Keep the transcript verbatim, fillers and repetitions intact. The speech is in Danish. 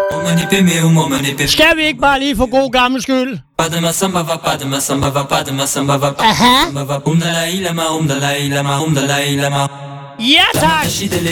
Skal vi ikke bare lige for god gammel skyld? Aha. Ja tak.